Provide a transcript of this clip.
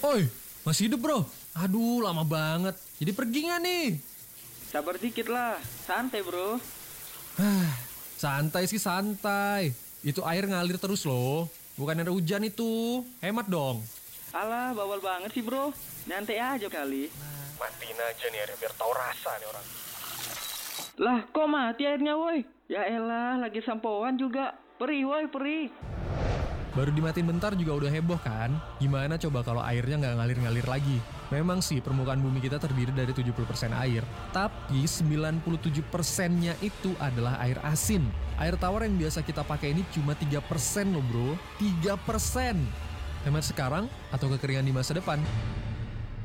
Oi, masih hidup bro? Aduh, lama banget. Jadi pergi nggak nih? Sabar dikit lah, santai bro. Santai sih santai. Itu air ngalir terus loh. Bukan air hujan itu. Hemat dong. Alah, bawal banget sih bro. Nyantai aja kali. Matiin aja nih airnya biar tahu rasa nih orang. Lah, kok mati airnya woi? Ya elah, lagi sampoan juga. Perih woi, perih. Baru dimatiin bentar juga udah heboh kan? Gimana coba kalau airnya nggak ngalir-ngalir lagi? Memang sih permukaan bumi kita terdiri dari 70% air, tapi 97%-nya itu adalah air asin. Air tawar yang biasa kita pakai ini cuma 3% loh bro. 3%! Hemat sekarang atau kekeringan di masa depan?